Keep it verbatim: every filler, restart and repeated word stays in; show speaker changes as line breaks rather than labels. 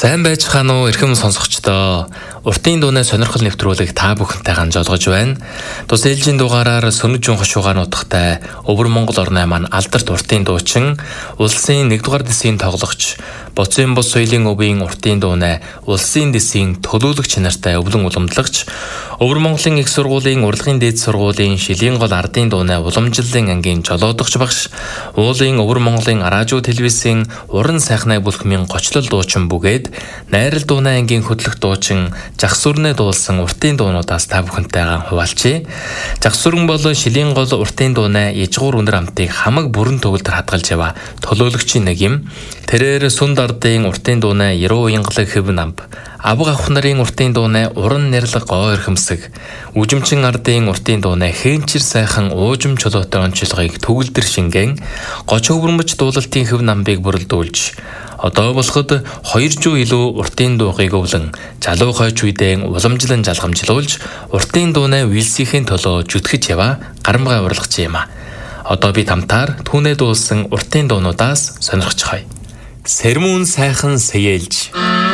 Сайн байцгаана уу эрхэм сонсогчдоо. Уртын дууны сонирхол нэвтрүүлэг та бүхэнтэй ганжолгож байна. Тус ээлжийн дугаараар Сүнэг Жун хошуугаар нутагтай Өвөр Монгол орны маань алдарт уртын дуучин, улсын нэгдүгээр дэсийн тоглогч, Боцын бус соёлын өвийн уртын дууны улсын дэсийн төлөөлөгч нартай өвлөн уламжлагч, Өвөр Монголын их сургуулийн урлагийн дээд сургуулийн шилийн гол ардын дууны уламжлалын ангийн жолоодогч багш, уулын Өвөр Монголын радио телевизийн уран сайхнаа бүлхмийн гочлол дуучин бүгээд найрал дууны ангийн хөтлөх дуучин Жагсүрнэ дуулсан уртын дуунуудаас та бүхэнтэйгээ хуваалцъя. Жагсүрэн бол шилийн гол уртын дууны ижгуур үнэр амтыг хамаг бүрэн төгөлдөр хадгалж ява төлөөлөгчийн нэг юм. Тэрээр Сүнд ардын уртын дууны Яруу уянгалаг хэв намб, Авга авах нарын уртын дууны уран нэрлэг гоо эрхэмсэг, Үжимчин ардын уртын дууны хээнчир сайхан уужим чулуутай онцлогыг төгөлдөр шингэн, Гоч өвөрмөж дуулалтын хэв намбыг бүрэлдүүлж, одоо болоход хоёр жуу илүү уртын дуугыг өвлөн, залуу хойч үедээ уламжлан жалгамжлуулж, уртын дууны вилсийн төлөө зүтгэж ява гарамгай урлагч юм а. Одоо би тамтаар түүнээ дуулсан уртын дуунуудаас сонирхож хай. Сэрмүүн сайхан сэйлж